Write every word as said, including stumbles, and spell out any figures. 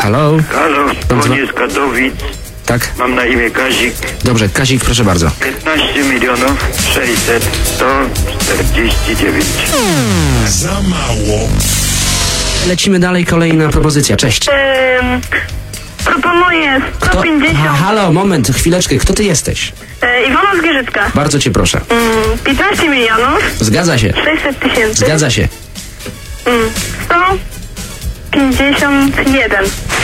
Halo? Halo, dzwonię z Katowic. Tak? Mam na imię Kazik. Dobrze, Kazik, proszę bardzo. piętnaście milionów sześćset sto czterdzieści dziewięć. Za mało. Lecimy dalej, kolejna propozycja. Cześć. Ym, proponuję Kto? sto pięćdziesiąt. Ha, halo, moment, chwileczkę. Kto ty jesteś? E, Iwona z Gierzycka. Bardzo cię proszę. Ym, piętnaście milionów Zgadza się. sześćset tysięcy. Zgadza się. Ym, sto pięćdziesiąt jeden.